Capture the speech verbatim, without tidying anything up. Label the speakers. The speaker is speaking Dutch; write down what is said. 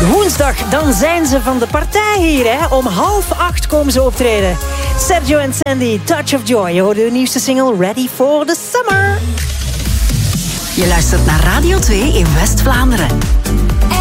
Speaker 1: Woensdag, dan zijn ze van de partij hier. Hè. Om half acht komen ze optreden. Sergio en Sandy, Touch of Joy. Je hoorde hun nieuwste single Ready for the Summer.
Speaker 2: Je luistert naar Radio twee in West-Vlaanderen.